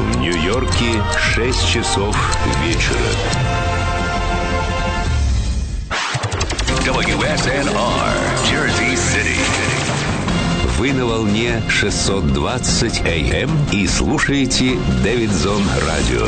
В Нью-Йорке 6 часов вечера. WSNR, Jersey City. Вы на волне 620 AM и слушаете Дэвидсон Радио.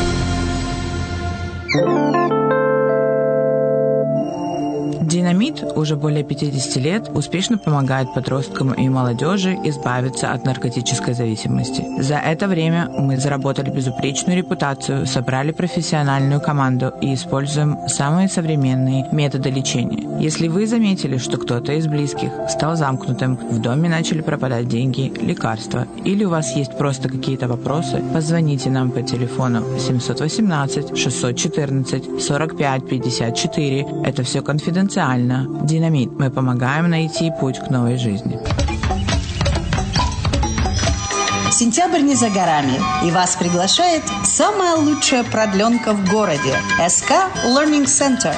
Динамит уже более 50 лет успешно помогает подросткам и молодежи избавиться от наркотической зависимости. За это время мы заработали безупречную репутацию, собрали профессиональную команду и используем самые современные методы лечения. Если вы заметили, что кто-то из близких стал замкнутым, в доме начали пропадать деньги, лекарства, или у вас есть просто какие-то вопросы, позвоните нам по телефону 718-614-45-54. Это все конфиденциально. Динамит. Мы помогаем найти путь к новой жизни. Сентябрь не за горами, и вас приглашает самая лучшая продленка в городе. СК Learning Center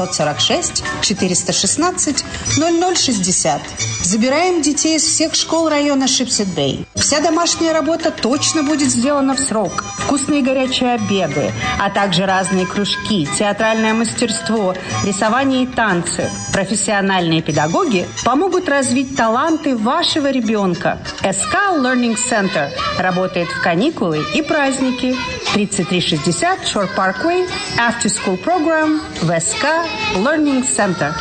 646-416-0060. Забираем детей из всех школ района Шипсет-Бэй. Вся домашняя работа точно будет сделана в срок. Вкусные горячие обеды, а также разные кружки, театральное мастерство, рисование и танцы. Профессиональные педагоги помогут развить таланты вашего ребенка. СК Learning Center работает в каникулы и праздники. 3360 Shore Parkway, After School Program в СК Learning Center.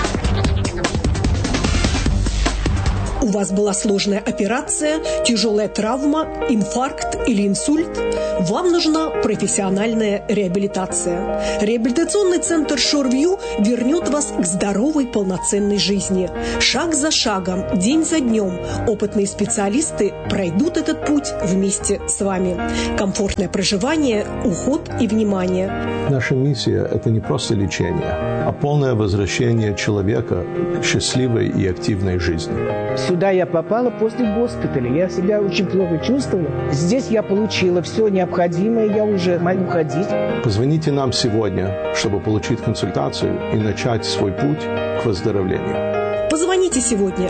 У вас была сложная операция, тяжелая травма, инфаркт или инсульт? Вам нужна профессиональная реабилитация. Реабилитационный центр Shoreview вернет вас к здоровой, полноценной жизни. Шаг за шагом, день за днем опытные специалисты пройдут этот путь вместе с вами. Комфортное проживание, уход и внимание. Наша миссия – это не просто лечение, а полное возвращение человека к счастливой и активной жизни. Сюда я попала после госпиталя. Я себя очень плохо чувствовала. Здесь я получила все необходимое, я уже могу ходить. Позвоните нам сегодня, чтобы получить консультацию и начать свой путь к выздоровлению. Позвоните сегодня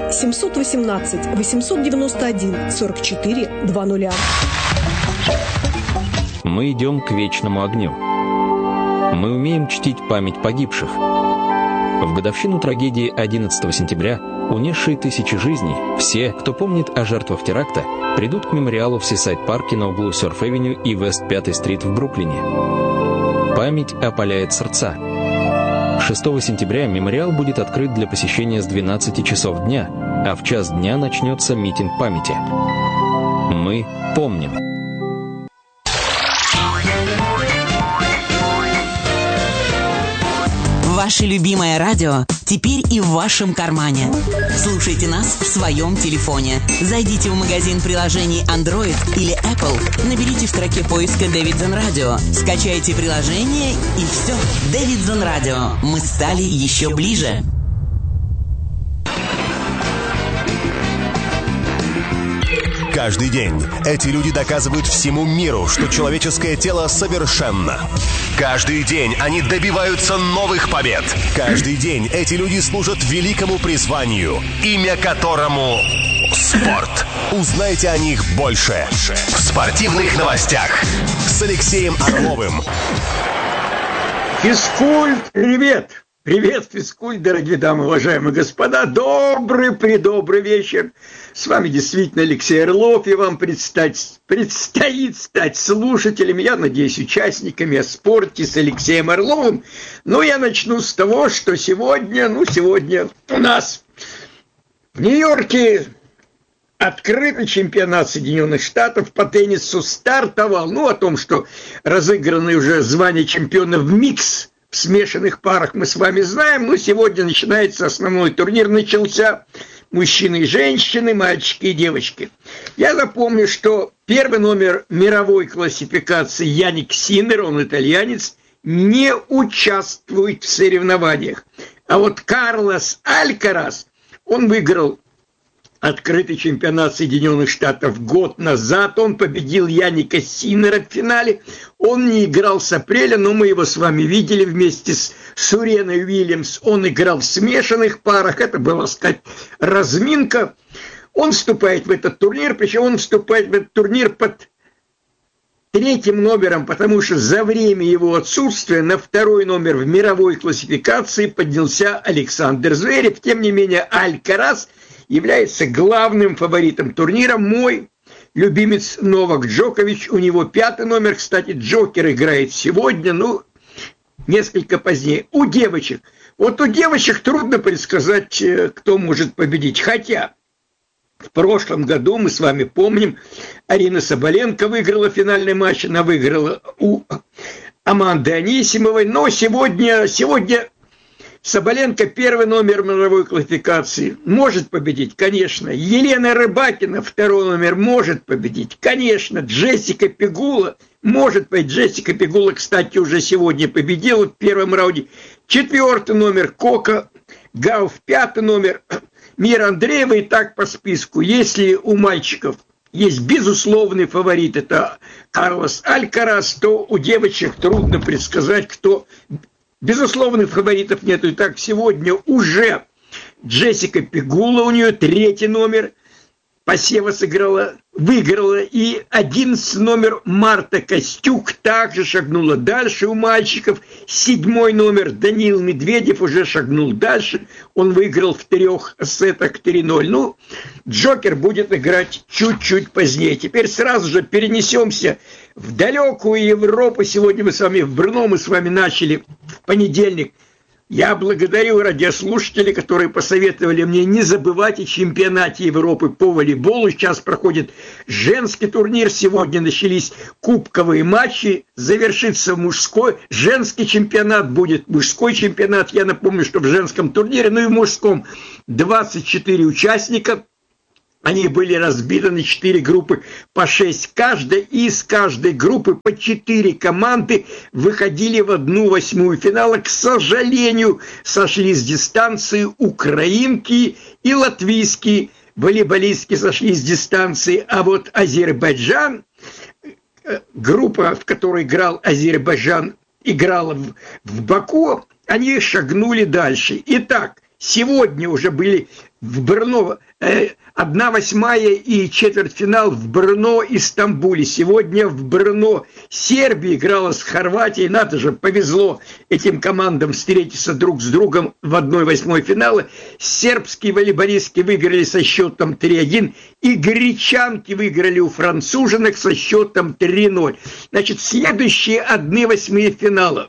718-891-44-00. Мы идем к вечному огню. Мы умеем чтить память погибших. В годовщину трагедии 11 сентября, унесшей тысячи жизней, все, кто помнит о жертвах теракта, придут к мемориалу в Сисайд-парке на углу Сёрф-Эвеню и Вест-5-стрит в Бруклине. Память опаляет сердца. 6 сентября мемориал будет открыт для посещения с 12 часов дня, а в час дня начнется митинг памяти. Мы помним. Ваше любимое радио теперь и в вашем кармане. Слушайте нас в своем телефоне. Зайдите в магазин приложений Android или Apple, наберите в строке поиска Дэвидсон Радио, скачайте приложение и все. Дэвидсон Радио. Мы стали еще ближе. Каждый день эти люди доказывают всему миру, что человеческое тело совершенно. Каждый день они добиваются новых побед. Каждый день эти люди служат великому призванию, имя которому спорт. Узнайте о них больше в спортивных новостях с Алексеем Орловым. Физкульт, привет! Привет, физкульт, дорогие дамы, уважаемые господа. Добрый вечер. С вами действительно Алексей Орлов, и вам предстоит стать слушателями, я надеюсь, участниками о спорте с Алексеем Орловым. Но я начну с того, что сегодня у нас в Нью-Йорке открытый чемпионат Соединенных Штатов по теннису стартовал. О том, что разыграны уже звания чемпиона в микс, в смешанных парах, мы с вами знаем. Но сегодня начинается основной турнир, начался. Мужчины и женщины, мальчики и девочки. Я напомню, что первый номер мировой классификации Яник Синнер, он итальянец, не участвует в соревнованиях. А вот Карлос Алькарас, он выиграл открытый чемпионат Соединенных Штатов год назад. Он победил Яника Синнера в финале. Он не играл с апреля, но мы его с вами видели вместе с Суреной Уильямс. Он играл в смешанных парах. Это была, сказать, разминка. Он вступает в этот турнир, причем он вступает в этот турнир под третьим номером, потому что за время его отсутствия на второй номер в мировой классификации поднялся Александр Зверев. Тем не менее, Алькарас является главным фаворитом турнира. Мой любимец Новак Джокович, у него 5-й номер. Кстати, Джокер играет сегодня, несколько позднее. У девочек трудно предсказать, кто может победить. Хотя в прошлом году, мы с вами помним, Арина Соболенко выиграла финальный матч, она выиграла у Аманды Анисимовой, но сегодня Соболенко, 1-й номер мировой классификации, может победить, конечно. Елена Рыбакина, 2-й номер, может победить, конечно. Джессика Пегула может победить. Джессика Пегула, кстати, уже сегодня победила в первом раунде. 4-й номер Кока Гауф, 5-й номер Мира Андреева, и так по списку. Если у мальчиков есть безусловный фаворит, это Карлос Алькарас, то у девочек трудно предсказать, кто. Безусловных фаворитов нету. И так сегодня уже Джессика Пегула, у нее 3-й номер, посева выиграла, и 11 номер Марта Костюк также шагнула дальше у мальчиков. 7-й номер Даниил Медведев уже шагнул дальше, он выиграл в 3 сетах 3-0. Джокер будет играть чуть-чуть позднее. Теперь сразу же перенесемся в далекую Европу. Сегодня мы с вами в Брно, мы с вами начали в понедельник. Я благодарю радиослушателей, которые посоветовали мне не забывать о чемпионате Европы по волейболу. Сейчас проходит женский турнир, сегодня начались кубковые матчи, завершится мужской. Женский чемпионат будет, мужской чемпионат. Я напомню, что в женском турнире, и в мужском 24 участника. Они были разбиты на 4 группы по 6 каждой, и из каждой группы по 4 команды выходили в 1/8 финала. К сожалению, сошли с дистанции украинки и латвийские волейболистки сошли с дистанции, а вот Азербайджан, группа, в которой играл Азербайджан, играла в Баку, они шагнули дальше. Итак, сегодня уже были в Брно 1/8 и четвертьфинал в Брно и Стамбуле. Сегодня в Брно Сербия играла с Хорватией. Надо же, повезло этим командам встретиться друг с другом в 1/8 финала. Сербские волейболистки выиграли со счетом 3-1, и гречанки выиграли у француженок со счетом 3-0. Значит, следующие 1/8 финала.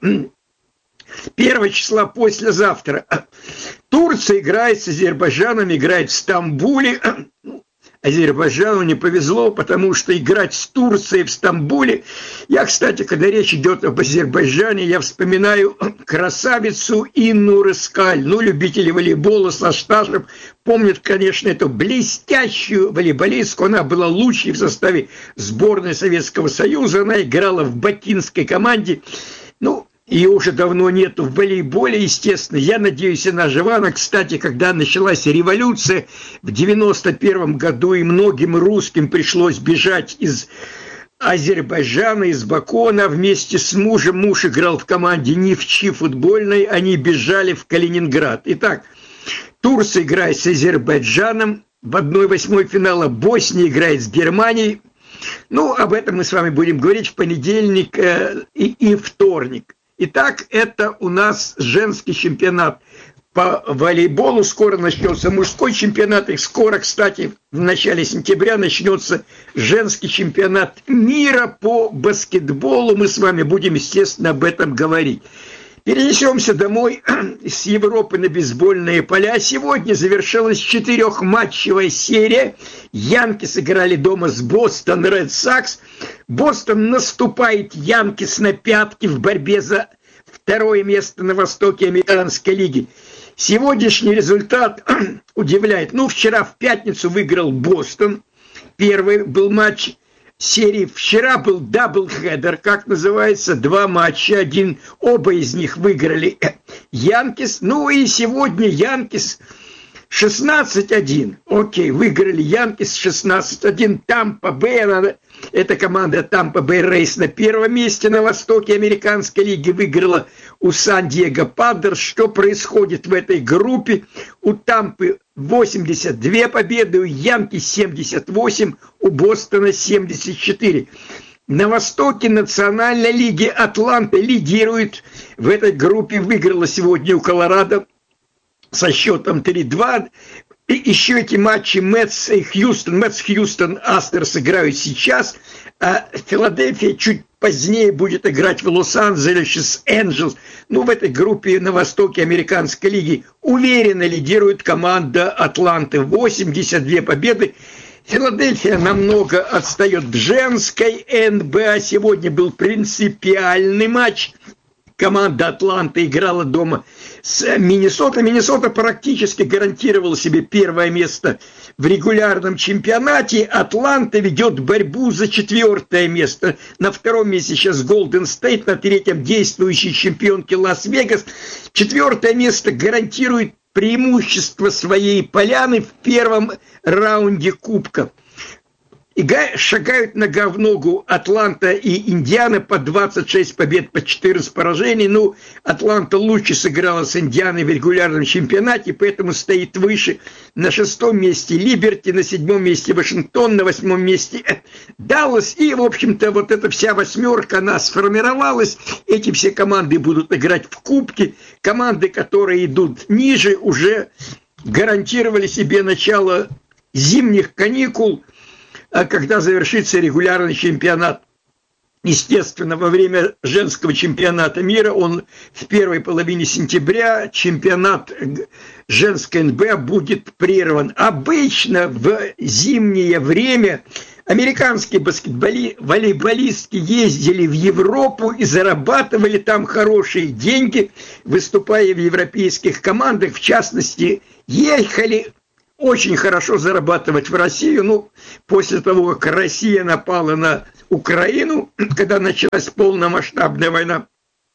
1 числа послезавтра Турция играет с Азербайджаном, играет в Стамбуле. Азербайджану не повезло, потому что играть с Турцией в Стамбуле... Я, кстати, когда речь идет об Азербайджане, я вспоминаю красавицу Инну Рыскаль. Любители волейбола со стажем помнят, конечно, эту блестящую волейболистку. Она была лучшей в составе сборной Советского Союза. Она играла в бакинской команде. Ее уже давно нету в волейболе, естественно. Я надеюсь, она жива. Она, кстати, когда началась революция в 91 году, и многим русским пришлось бежать из Азербайджана, из Баку, она вместе с мужем, муж играл в команде Нефчи футбольной, они бежали в Калининград. Итак, Турция играет с Азербайджаном в 1/8 финала, Босния играет с Германией. Об этом мы с вами будем говорить в понедельник и вторник. Итак, это у нас женский чемпионат по волейболу. Скоро начнется мужской чемпионат. И скоро, кстати, в начале сентября начнется женский чемпионат мира по баскетболу. Мы с вами будем, естественно, об этом говорить. Перенесемся домой с Европы на бейсбольные поля. Сегодня завершилась 4-матчевая серия. Янки сыграли дома с Бостон Ред Сокс. Бостон наступает Янкис на пятки в борьбе за 2-е место на востоке Американской лиги. Сегодняшний результат удивляет. Вчера в пятницу выиграл Бостон. Первый был матч серии. Вчера был даблхедер, как называется, 2 матча, оба из них выиграли Янкис. И сегодня Янкис 16-1. Окей, выиграли Янкис 16-1. Тампа Бэй, эта команда Тампа Бэй Рейс на 1-м месте на востоке Американской лиги, выиграла у Сан-Диего Падерс. Что происходит в этой группе? У Тампы 82 победы, у Янки 78, у Бостона 74. На востоке Национальной лиги Атланта лидирует. В этой группе выиграла сегодня у Колорадо со счетом 3-2. И еще эти матчи Мэтс и Хьюстон. Мэтс, Хьюстон, Астерс играют сейчас. А Филадельфия чуть позднее будет играть в Лос-Анджелесе с Энджелс. Ну, в этой группе на востоке Американской лиги уверенно лидирует команда Атланты. 82 победы. Филадельфия намного отстает в женской НБА. Сегодня был принципиальный матч. Команда Атланты играла дома с Миннесотой. Миннесота практически гарантировала себе первое место в регулярном чемпионате. Атланта ведет борьбу за 4-е место. На 2-м месте сейчас Голден Стейт, на 3-м действующий чемпионки Лас-Вегас. 4-е место гарантирует преимущество своей поляны в первом раунде Кубка. И шагают нога в ногу Атланта и Индиана по 26 побед, по 14 поражений. Ну, Атланта лучше сыграла с Индианой в регулярном чемпионате, поэтому стоит выше. На 6-м месте Либерти, на 7-м месте Вашингтон, на 8-м месте Даллас. И, в общем-то, вот эта вся восьмерка, она сформировалась. Эти все команды будут играть в Кубке. Команды, которые идут ниже, уже гарантировали себе начало зимних каникул, когда завершится регулярный чемпионат. Естественно, во время женского чемпионата мира, он в первой половине сентября, чемпионат женской НБА будет прерван. Обычно в зимнее время американские волейболистки ездили в Европу и зарабатывали там хорошие деньги, выступая в европейских командах. В частности, ехали очень хорошо зарабатывать в Россию. Ну, после того, как Россия напала на Украину, когда началась полномасштабная война,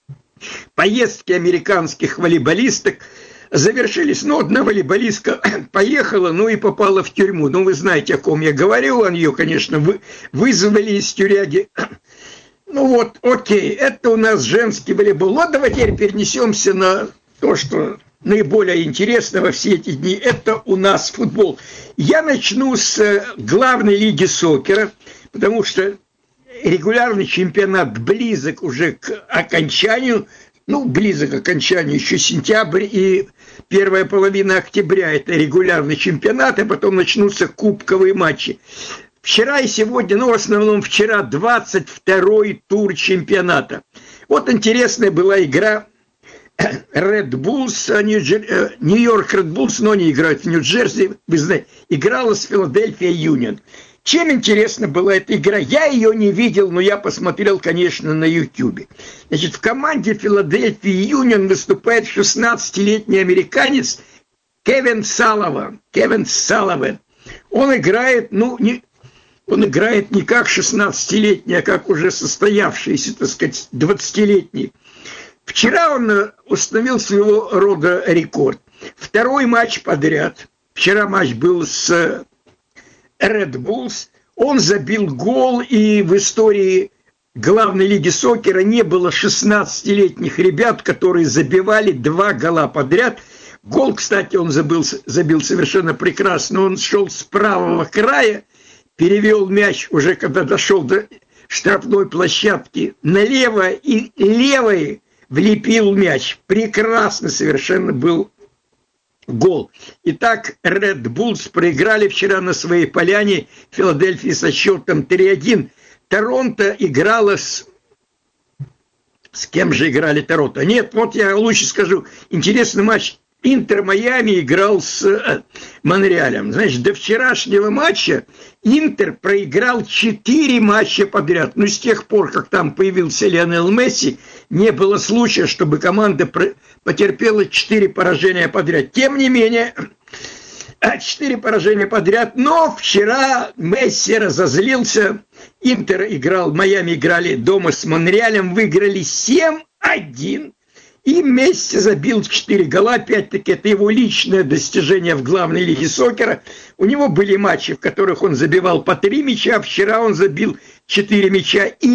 поездки американских волейболисток завершились. Ну, одна волейболистка поехала, ну и попала в тюрьму. Ну, вы знаете, о ком я говорю. Он ее, конечно, вызвали из тюряги. Ну вот, окей, это у нас женский волейбол. Вот давайте теперь перенесемся на то, что наиболее интересно во все эти дни. Это у нас футбол. Я начну с главной лиги сокера, потому что регулярный чемпионат близок уже к окончанию. Ну, близок к окончанию еще сентябрь и первая половина октября. Это регулярный чемпионат, а потом начнутся кубковые матчи. Вчера и сегодня, ну, в основном вчера, 22-й тур чемпионата. Вот интересная была игра Red Bulls, Нью-Йорк Red Bulls, но они играют в Нью-Джерси, вы знаете, играла с Филадельфия Юнион. Чем интересна была эта игра? Я ее не видел, но я посмотрел, конечно, на Ютьюбе. Значит, в команде Филадельфии Юнион выступает 16-летний американец Кевин Салливан. Он играет, он играет не как 16-летний, а как уже состоявшийся, так сказать, 20-летний. Вчера он установил своего рода рекорд. Второй матч подряд. Вчера матч был с Red Bulls. Он забил гол, и в истории главной лиги сокера не было 16-летних ребят, которые забивали 2 гола подряд. Гол, кстати, он забил совершенно прекрасно. Он шел с правого края, перевел мяч уже когда дошел до штрафной площадки налево, и левой влепил мяч. Прекрасно совершенно был гол. Итак, Red Bulls проиграли вчера на своей поляне Филадельфии со счетом 3-1. Торонто играла с кем же играли Торонто? Нет, вот я лучше скажу. Интересный матч. Интер Майами играл с Монреалем. Значит, до вчерашнего матча Интер проиграл 4 матча подряд. Но с тех пор, как там появился Лионель Месси, не было случая, чтобы команда потерпела 4 поражения подряд. Тем не менее, 4 поражения подряд. Но вчера Месси разозлился. Интер играл, Майами играли дома с Монреалем, выиграли 7-1. И Месси забил 4 гола, опять-таки, это его личное достижение в главной лиге сокера. У него были матчи, в которых он забивал по 3 мяча, а вчера он забил 4 мяча. И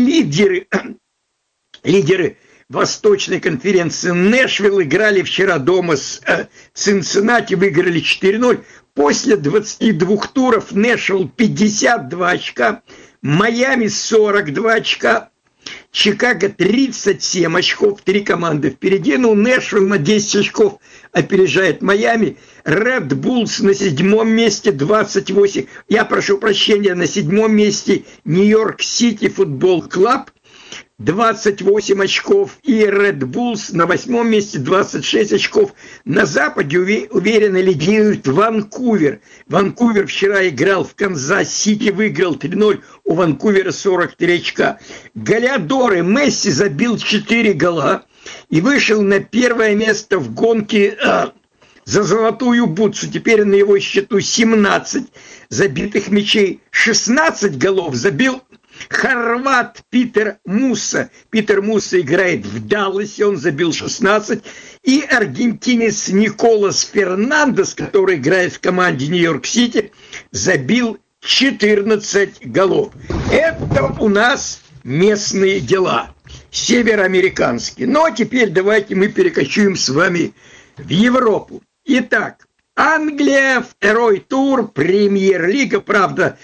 лидеры Восточной конференции Нэшвилл играли вчера дома с Цинциннати, выиграли 4-0. После 22 туров Нэшвилл 52 очка, Майами 42 очка, Чикаго 37 очков, 3 команды впереди. Ну, Нэшвилл на 10 очков опережает Майами. Ред Буллс на 7 месте 28. Я прошу прощения, на 7 месте Нью-Йорк Сити Футбол Клаб 28 очков. И Ред Буллс на 8 месте 26 очков. На Западе уверенно лидирует Ванкувер. Ванкувер вчера играл в Канзас-Сити, выиграл 3-0. У Ванкувера 43 очка. Голеадоры. Месси забил 4 гола и вышел на первое место в гонке за золотую бутсу. Теперь на его счету 17 забитых мячей. 16 голов забил хорват Питер Мусса. Питер Мусса играет в Далласе, он забил 16. И аргентинец Николас Фернандес, который играет в команде Нью-Йорк-Сити, забил 14 голов. Это у нас местные дела, североамериканские. Но теперь давайте мы перекочуем с вами в Европу. Итак, Англия, второй тур, премьер-лига. Правда,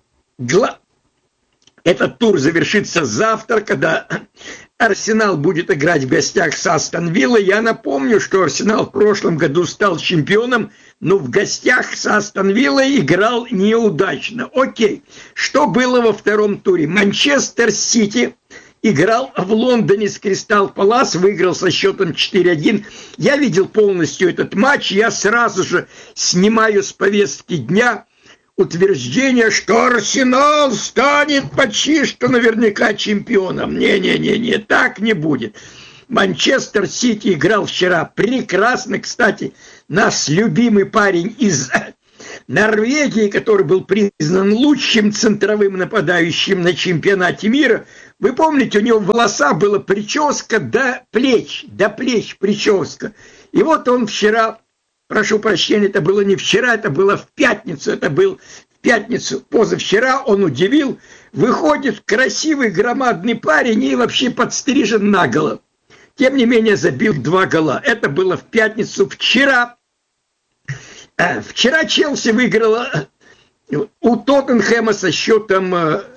этот тур завершится завтра, когда Арсенал будет играть в гостях с Астон Виллой. Я напомню, что Арсенал в прошлом году стал чемпионом, но в гостях с Астон Виллой играл неудачно. Окей, что было во втором туре? Манчестер Сити играл в Лондоне с Кристал Палас, выиграл со счетом 4-1. Я видел полностью этот матч, я сразу же снимаю с повестки дня утверждение, что Арсенал станет почти что наверняка чемпионом. Не, так не будет. Манчестер Сити играл вчера прекрасно. Кстати, наш любимый парень из Норвегии, который был признан лучшим центровым нападающим на чемпионате мира. Вы помните, у него в волосах была прическа до плеч прическа. И вот он вчера, прошу прощения, это было не вчера, это было в пятницу, позавчера он удивил, выходит красивый громадный парень и вообще подстрижен наголо. Тем не менее забил 2 гола. Это было в пятницу. Вчера Челси выиграла у Тоттенхэма со счетом,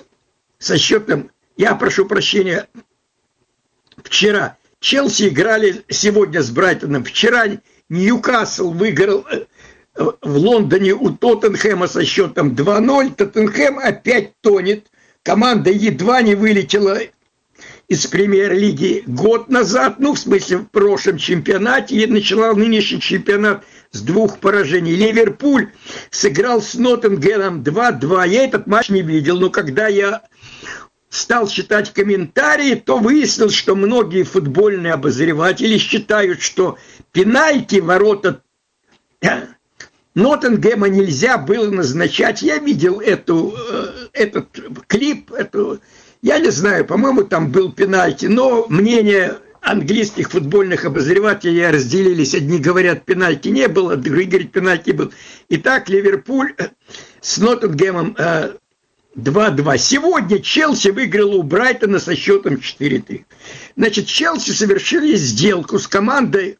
я прошу прощения, вчера. Челси играли сегодня с Брайтоном. Вчера Ньюкасл выиграл в Лондоне у Тоттенхэма со счетом 2-0. Тоттенхэм опять тонет. Команда едва не вылетела из премьер-лиги год назад, в смысле в прошлом чемпионате, и начала нынешний чемпионат с 2 поражений. Ливерпуль сыграл с Ноттингемом 2-2. Я этот матч не видел, но когда я стал читать комментарии, то выяснилось, что многие футбольные обозреватели считают, что пенальти в ворота Ноттингема нельзя было назначать. Я видел этот клип, я не знаю, по-моему, там был пенальти, но мнения английских футбольных обозревателей разделились. Одни говорят, пенальти не было, другие говорят, пенальти был. Итак, Ливерпуль с Ноттингемом 2-2. Сегодня Челси выиграл у Брайтона со счетом 4-3. Значит, Челси совершили сделку с командой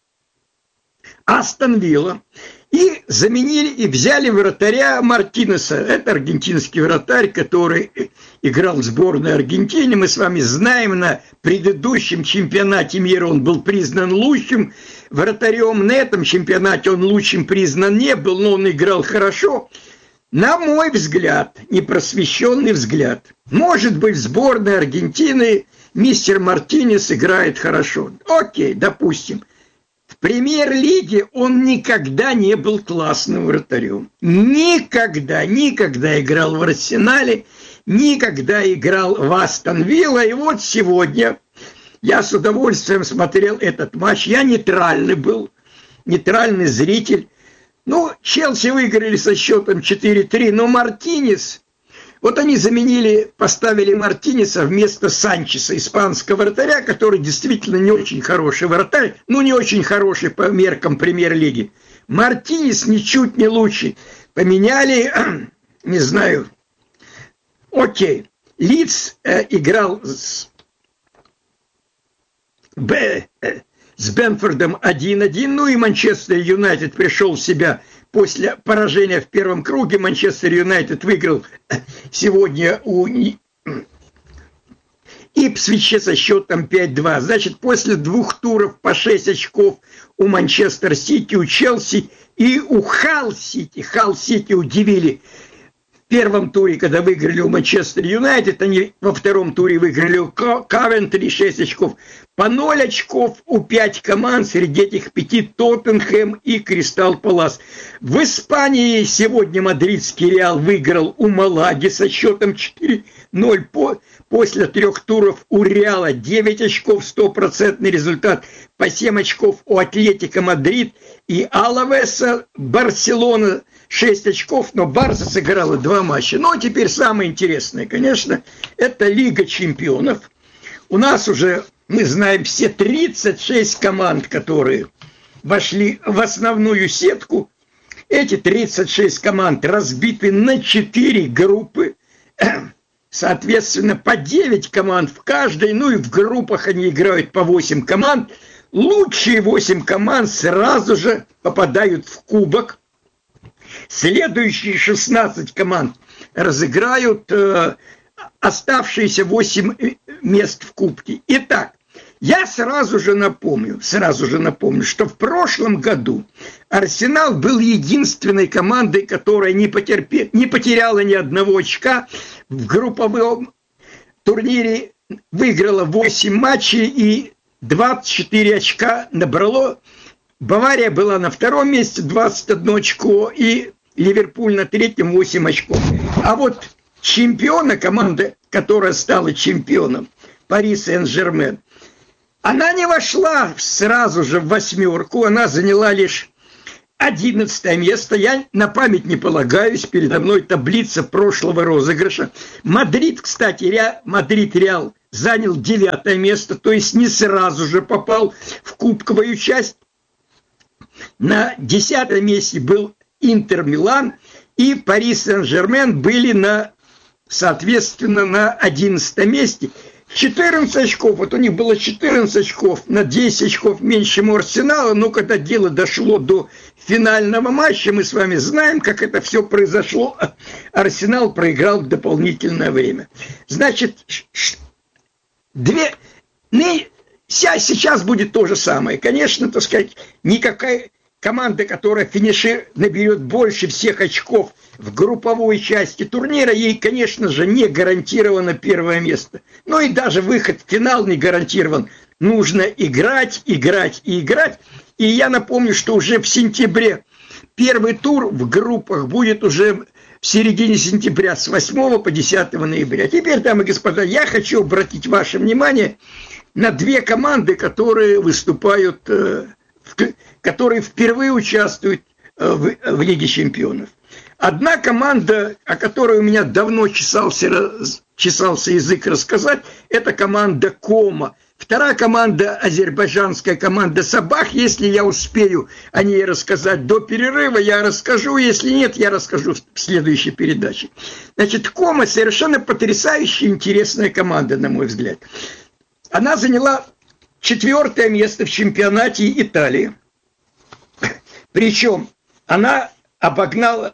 Астон Вилла и заменили, и взяли вратаря Мартинеса. Это аргентинский вратарь, который играл в сборной Аргентины. Мы с вами знаем, на предыдущем чемпионате мира он был признан лучшим вратарем. На этом чемпионате он лучшим признан не был, но он играл хорошо. На мой взгляд, непросвещенный взгляд, может быть, в сборной Аргентины мистер Мартинес играет хорошо. Окей, допустим. В премьер-лиге он никогда не был классным вратарем. Никогда играл в Арсенале, никогда играл в Астон Вилла. И вот сегодня я с удовольствием смотрел этот матч. Я нейтральный был, нейтральный зритель. Челси выиграли со счетом 4-3, но Мартинес, вот они поставили Мартинеса вместо Санчеса, испанского вратаря, который действительно не очень хороший вратарь, не очень хороший по меркам премьер-лиги. Мартинес ничуть не лучше. Поменяли, не знаю, окей. Лидс играл с Бенфордом 1-1, и Манчестер Юнайтед пришел в себя после поражения в первом круге Манчестер Юнайтед выиграл сегодня у Ипсвича со счетом 5-2. Значит, после 2 туров по 6 очков у Манчестер Сити, у Челси и у Халл Сити. Халл Сити удивили в первом туре, когда выиграли у Манчестер Юнайтед. Они во втором туре выиграли у Кавентри 6 очков. По 0 очков у 5 команд, среди этих 5 Тоттенхэм и Кристал Палас. В Испании сегодня мадридский Реал выиграл у Малаги со счетом 4-0. После 3 туров у Реала 9 очков, 100% результат. По 7 очков у Атлетико Мадрид и Алавеса. Барселона 6 очков, но Барса сыграла 2 матча. Ну, а теперь самое интересное, конечно, это Лига чемпионов. У нас уже, мы знаем, все 36 команд, которые вошли в основную сетку. Эти 36 команд разбиты на 4 группы. Соответственно, по 9 команд в каждой, ну и в группах они играют по 8 команд. Лучшие 8 команд сразу же попадают в кубок. Следующие 16 команд разыграют оставшиеся 8 мест в кубке. Итак, я сразу же напомню, что в прошлом году Арсенал был единственной командой, которая не потеряла ни одного очка. В групповом турнире выиграла 8 матчей и 24 очка набрало. Бавария была на 2-м месте, 21 очко, и Ливерпуль на 3-м, 8 очков. А вот чемпиона, команда, которая стала чемпионом, Пари Сен-Жермен, она не вошла сразу же в 8-ку, она заняла лишь 11 место. Я на память не полагаюсь, передо мной таблица прошлого розыгрыша. Мадрид, кстати, Мадрид Реал занял 9 место, то есть не сразу же попал в кубковую часть. На 10 месте был Интер Милан, и Пари Сен-Жермен были соответственно, на 11 месте. 14 очков, вот у них было 14 очков, на 10 очков меньше, чем у Арсенала, но когда дело дошло до финального матча, мы с вами знаем, как это все произошло, Арсенал проиграл в дополнительное время. Значит, сейчас будет то же самое. Конечно, так сказать, никакая команда, которая наберет больше всех очков в групповой части турнира, ей, конечно же, не гарантировано первое место. Но и даже выход в финал не гарантирован. Нужно играть. И я напомню, что уже в сентябре первый тур в группах будет уже в середине сентября, с 8 по 10 ноября. Теперь, дамы и господа, я хочу обратить ваше внимание на 2 команды, которые выступают, которые впервые участвуют в Лиге чемпионов. Одна команда, о которой у меня давно чесался язык рассказать, это команда Кома. Вторая команда, азербайджанская команда Сабах. Если я успею о ней рассказать до перерыва, я расскажу. Если нет, я расскажу в следующей передаче. Значит, Кома совершенно потрясающая, интересная команда, на мой взгляд. Она заняла 4 место в чемпионате Италии. Причем она обогнала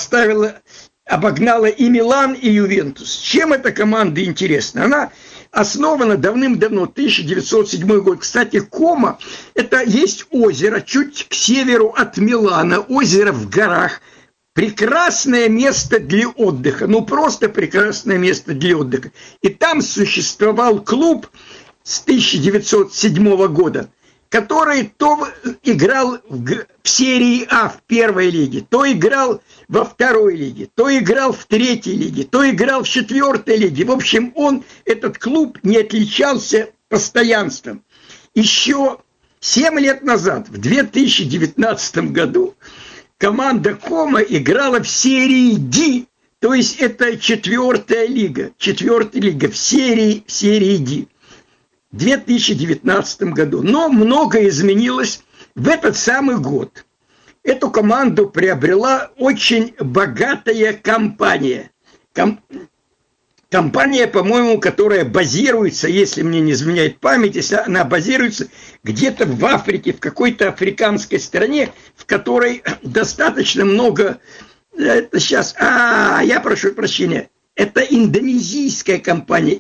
и Милан, и Ювентус. Чем эта команда интересна? Она основана давным-давно, 1907 год. Кстати, Кома – это есть озеро чуть к северу от Милана, озеро в горах. Прекрасное место для отдыха, ну просто прекрасное место для отдыха. И там существовал клуб с 1907 года, который то играл в серии А в первой лиге, то играл во второй лиге, то играл в третьей лиге, то играл в 4-й лиге. В общем, этот клуб не отличался постоянством. Еще 7 лет назад, в 2019 году, команда Кома играла в серии D, то есть это 4-я лига, 4-я лига в серии D. В 2019 году. Но многое изменилось в этот самый год. Эту команду приобрела очень богатая компания. Компания, по-моему, которая базируется, если мне не изменяет память, если она базируется где-то в Африке, в какой-то африканской стране, в которой достаточно много... Это сейчас... я прошу прощения. Это индонезийская компания.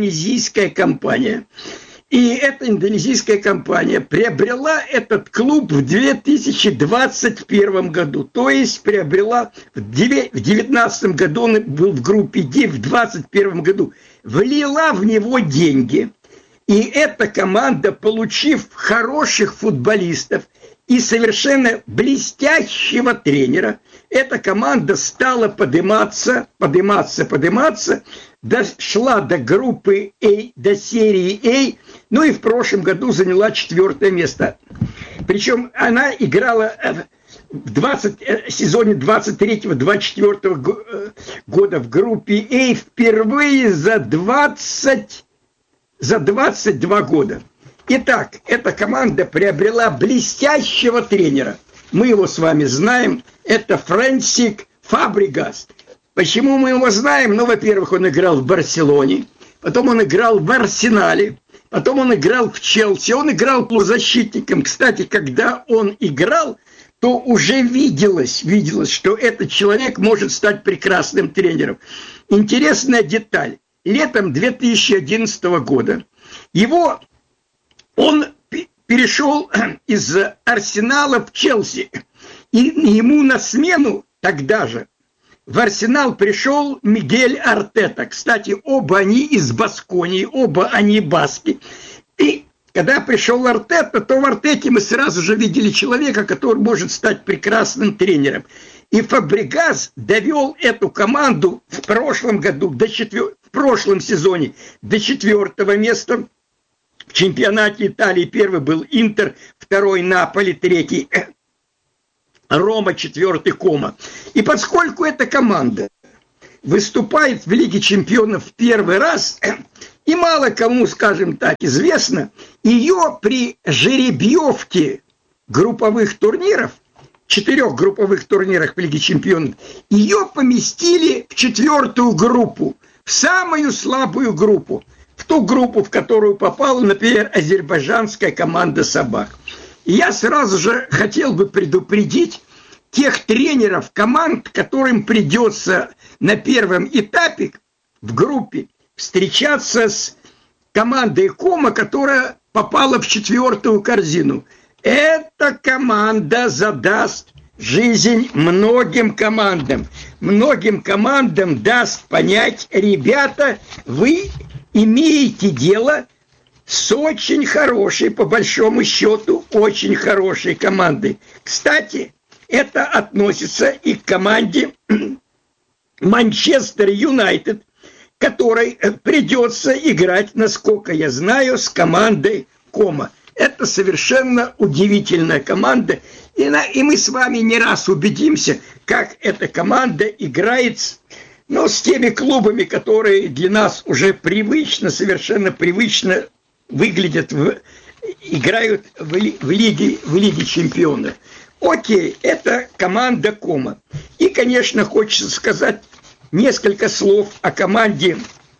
И эта индонезийская компания приобрела этот клуб в 2021 году. То есть приобрела в 2019 году, он был в группе D, в 2021 году влила в него деньги. И эта команда, получив хороших футболистов и совершенно блестящего тренера, эта команда стала подниматься, дошла до группы А, до серии А, ну и в прошлом году заняла 4 место. Причем она играла в сезоне 23-24 года в группе А впервые за 22 года. Итак, эта команда приобрела блестящего тренера. Мы его с вами знаем. Это Фрэнсик Фабрегас. Почему мы его знаем? Ну, во-первых, он играл в Барселоне, потом он играл в Арсенале, потом он играл в Челси, он играл полузащитником. Кстати, когда он играл, то уже виделось, что этот человек может стать прекрасным тренером. Интересная деталь. Летом 2011 года он перешел из Арсенала в Челси. И ему на смену тогда же в Арсенал пришел Мигель Артета. Кстати, оба они из Басконии, оба они баски. И когда пришел Артета, то в Артете мы сразу же видели человека, который может стать прекрасным тренером. И Фабрегас довел эту команду в прошлом году, в прошлом сезоне до 4 места в чемпионате Италии. Первый был Интер, второй Наполи, третий Рома, 4 Кома. И поскольку эта команда выступает в Лиге чемпионов в первый раз, и мало кому, скажем так, известно, ее при жеребьевке групповых турниров, 4 групповых турнирах в Лиге чемпионов, ее поместили в 4-ю группу, в самую слабую группу, в ту группу, в которую попала, например, азербайджанская команда «Сабах». И я сразу же хотел бы предупредить тех тренеров команд, которым придется на первом этапе в группе встречаться с командой Кома, которая попала в 4-ю корзину. Эта команда задаст жизнь многим командам. Многим командам даст понять: ребята, вы имеете дело с очень хорошей, по большому счету, очень хорошей командой. Кстати, это относится и к команде Манчестер Юнайтед, которой придется играть, насколько я знаю, с командой Кома. Это совершенно удивительная команда, и мы с вами не раз убедимся, как эта команда играет с теми клубами, которые для нас уже привычно, совершенно привычно выглядят, играют в Лиге чемпионов. Окей, это команда Кома. И, конечно, хочется сказать несколько слов о команде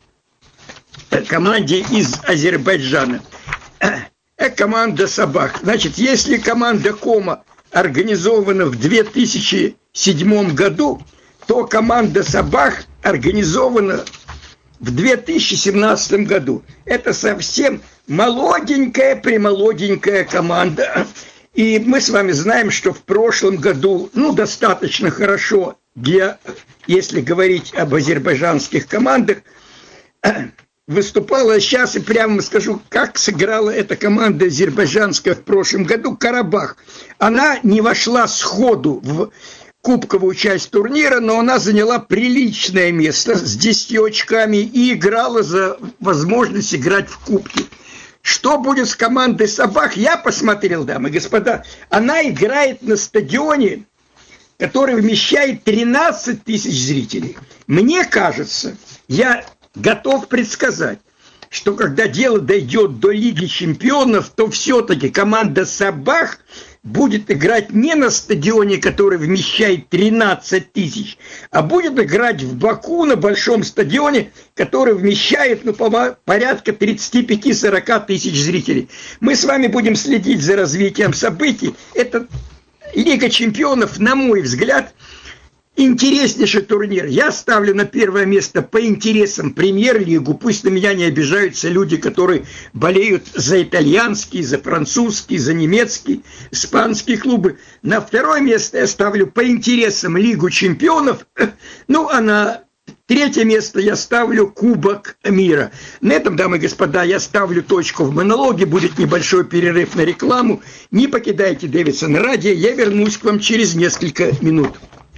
из Азербайджана. Команда «Сабах». Значит, если команда Кома организована в 2007 году, то команда «Сабах» организована в 2017 году. Это совсем молоденькая команда. И мы с вами знаем, что в прошлом году, достаточно хорошо если говорить об азербайджанских командах, выступала. Сейчас и прямо скажу, как сыграла эта команда азербайджанская в прошлом году. Карабах. Она не вошла сходу в кубковую часть турнира, но она заняла приличное место с 10 очками и играла за возможность играть в кубке. Что будет с командой «Сабах»? Я посмотрел, дамы и господа. Она играет на стадионе, который вмещает 13 тысяч зрителей. Мне кажется, я готов предсказать, что когда дело дойдет до Лиги чемпионов, то все-таки команда «Сабах» будет играть не на стадионе, который вмещает 13 тысяч, а будет играть в Баку на большом стадионе, который вмещает порядка 35-40 тысяч зрителей. Мы с вами будем следить за развитием событий. Это Лига чемпионов, на мой взгляд, интереснейший турнир. Я ставлю на первое место по интересам Премьер-лигу. Пусть на меня не обижаются люди, которые болеют за итальянские, за французские, за немецкие, испанские клубы. На второе место я ставлю по интересам Лигу чемпионов. Ну, а на третье место я ставлю Кубок мира. На этом, дамы и господа, я ставлю точку в монологе. Будет небольшой перерыв на рекламу. Не покидайте Дэвидсон радио. Я вернусь к вам через несколько минут.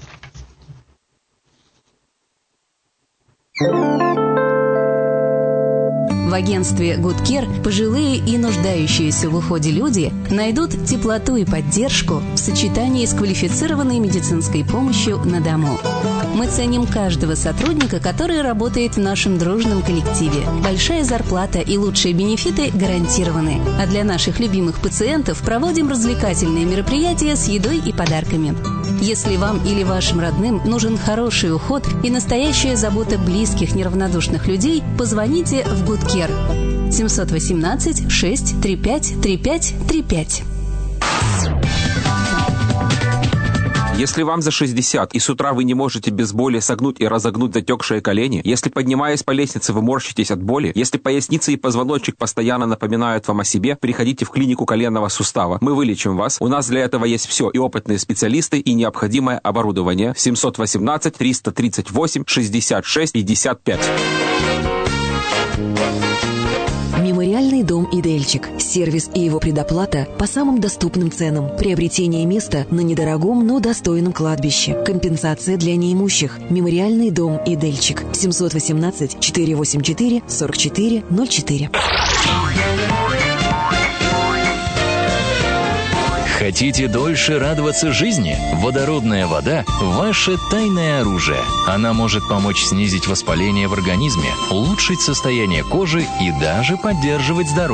В агентстве Good Care пожилые и нуждающиеся в уходе люди найдут теплоту и поддержку в сочетании с квалифицированной медицинской помощью на дому. Мы ценим каждого сотрудника, который работает в нашем дружном коллективе. Большая зарплата и лучшие бенефиты гарантированы. А для наших любимых пациентов проводим развлекательные мероприятия с едой и подарками. Если вам или вашим родным нужен хороший уход и настоящая забота близких неравнодушных людей, позвоните в Good Care 718 635 3535. Если вам за 60 и с утра вы не можете без боли согнуть и разогнуть затекшие колени, если, поднимаясь по лестнице, вы морщитесь от боли, если поясница и позвоночник постоянно напоминают вам о себе, приходите в клинику коленного сустава. Мы вылечим вас. У нас для этого есть все: и опытные специалисты, и необходимое оборудование. 718 338 66 55. Мемориальный дом «Идельчик». Сервис и его предоплата по самым доступным ценам. Приобретение места на недорогом, но достойном кладбище. Компенсация для неимущих. Мемориальный дом «Идельчик». 718 484 44 04. Хотите дольше радоваться жизни? Водородная вода – ваше тайное оружие. Она может помочь снизить воспаление в организме, улучшить состояние кожи и даже поддерживать здоровье.